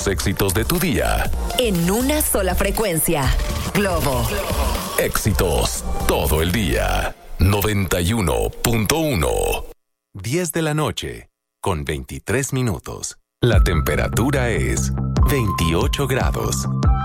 Los éxitos de tu día. En una sola frecuencia. Globo. Éxitos todo el día. 91.1. 10 de la noche, con 23 minutos. La temperatura es 28 grados.